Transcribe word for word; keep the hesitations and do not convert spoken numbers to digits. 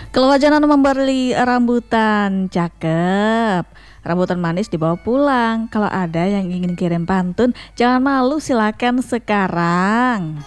Kalau wajanan membeli rambutan, cakep. Rambutan manis dibawa pulang. Kalau ada yang ingin kirim pantun, jangan malu, silakan sekarang.